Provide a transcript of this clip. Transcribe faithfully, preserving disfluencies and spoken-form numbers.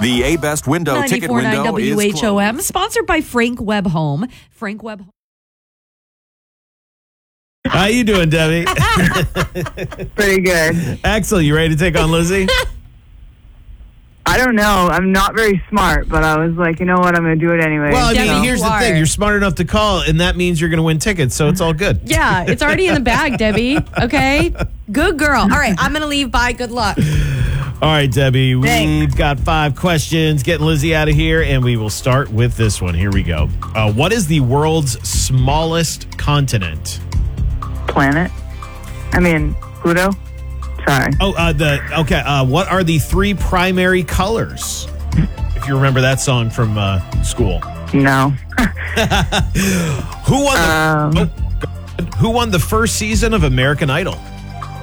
The A-Best window ticket ninety-four point nine window W H O M, is sponsored by Frank Webb Home. Frank Webb Home. How you doing, Debbie? Pretty good. Axel, you ready to take on Lizzie? I don't know. I'm not very smart, but I was like, you know what? I'm going to do it anyway. Well, I mean, Debbie, here's you the are. thing. You're smart enough to call, and that means you're going to win tickets, so it's all good. Yeah, it's already in the bag, Debbie. Okay? Good girl. All right, I'm going to leave. Bye. Good luck. All right, Debbie, Thanks. we've got five questions. Getting Lizzie out of here, and we will start with this one. Here we go. Uh, what is the world's smallest continent? Planet. I mean, Pluto. Sorry. Oh, uh, the okay. Uh, what are the three primary colors? If you remember that song from uh, school. No. Who won the Um, oh, Who won the first season of American Idol?